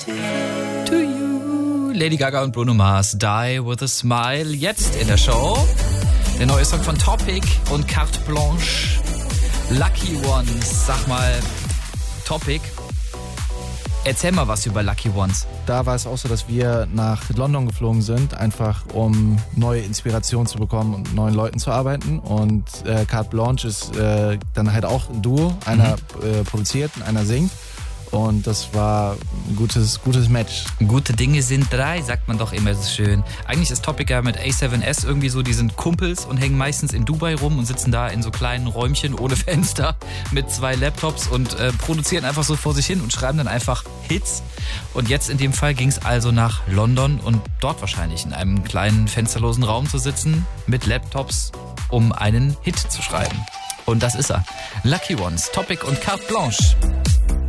To you. Lady Gaga und Bruno Mars, Die With A Smile. Jetzt in der Show der neue Song von Topic und Carte Blanche, Lucky Ones. Sag mal, Topic, erzähl mal was über Lucky Ones. Da war es auch so, dass wir nach London geflogen sind, einfach um neue Inspiration zu bekommen und neuen Leuten zu arbeiten. Und Carte Blanche ist dann halt auch ein Duo. Einer produziert und einer singt. Und das war ein gutes Match. Gute Dinge sind drei, sagt man doch immer so schön. Eigentlich ist Topic ja mit A7S irgendwie so, die sind Kumpels und hängen meistens in Dubai rum und sitzen da in so kleinen Räumchen ohne Fenster mit 2 Laptops und produzieren einfach so vor sich hin und schreiben dann einfach Hits. Und jetzt in dem Fall ging es also nach London und dort wahrscheinlich in einem kleinen fensterlosen Raum zu sitzen mit Laptops, um einen Hit zu schreiben. Und das ist er. Lucky Ones, Topic und Carte Blanche.